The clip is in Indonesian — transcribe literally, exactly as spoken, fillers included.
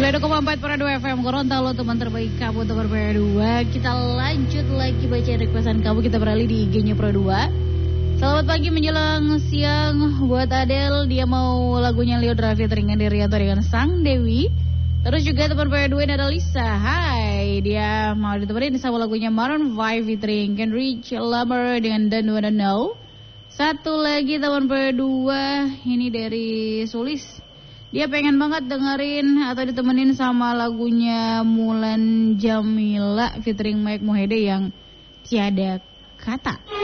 sembilan koma empat Paradu F M Gorontalo, teman terbaik kamu, teman Pro dua. Kita lanjut lagi baca requestan kamu. Kita beralih di I G-nya Pro dua. Selamat pagi menjelang siang buat Adel. Dia mau lagunya Leo Drafi teringan dari Rianto dengan Sang Dewi. Terus juga teman Pro dua ini ada Lisa. Hai, dia mau ditemenin sama lagunya Maroon five featuring Kendrick Lamar dengan Don't Wanna Know. Satu lagi teman Pro dua ini dari Sulis. Dia pengen banget dengerin atau ditemenin sama lagunya Mulan Jamila featuring Mike Mohede yang Tiada Kata.